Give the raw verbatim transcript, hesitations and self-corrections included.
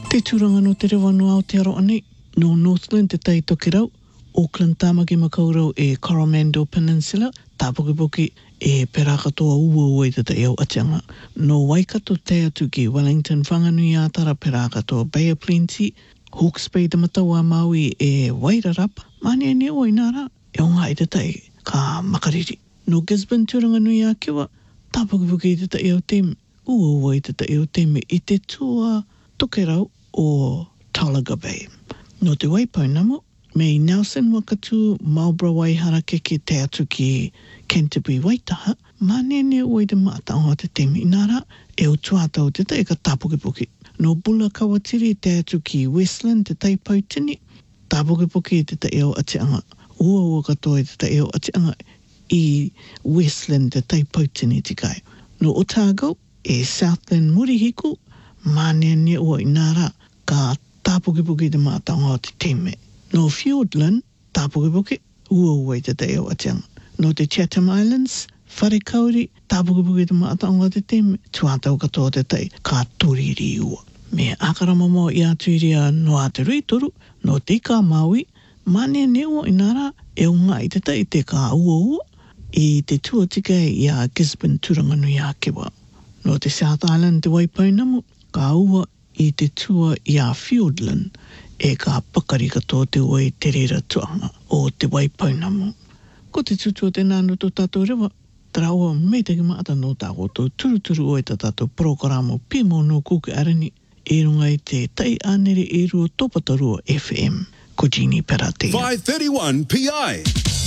Te turanga no te rewa no Aotearoa nei, no Northland te tai toki rau, Auckland Tāmaki makaurau e Coromandel Peninsula, tāpukipuki e perakatoa ua ua i te tai au atianga. No Waikato te atu ki Wellington whanganui ātara perakatoa Bay of Plenty, Hawke's Bay te mataua Maui e Wairarapa, mane ne o inara e onga i te tai ka makariri. No Gisborne turanga nui a kiwa, tāpukipuki i te tai au teme, ua ua i te tai au teme i te tua toke rau o Talaga Bay. No te Waipounamu, me Nelson Wakatu, Marlborough Waihara keke te atu ki Canterbury Waitaha, manene o i te mātaonga te temi inara e o tuatau te tai ka tāpukipuki. No Bula Kawatiri te atu ki Westland te tai Pautini, tāpukipuki te tai o atianga. Ua ua katoa te tai o atianga i Westland te tai Pautini tikai. No Otago e Southland Murihiku, manene o inara ka tāpukipuki te mātaonga o te teme. No Fiordland, tāpukipuki, ua ua i te te o atianga. No te Chatham Islands, wharekauri, tāpukipuki te mātaonga o te teme, tuatau katoa te tei, ka toriri ua. Me akaramamo i atuiria no Aotearoa toru, no te ka Maui, mane neo inara e unga i te tei te ka ua ua, i te tuatika i a Gisborne turanganui a Kiwa. No te South Island te Waipounamu, ka ua i te tua i a Fiordland e ka pakari katoa te ua i te rera tuanga o te Waipounamu. Ko te tutua te nānu tō tātou rewa, traua me te ki maata no tāko tō turuturu o i tā tātou programo pimo no kuke arani e runga i te tai anere e rua tōpatarua F M. Ko Jeannie Perate. five thirty-one P I.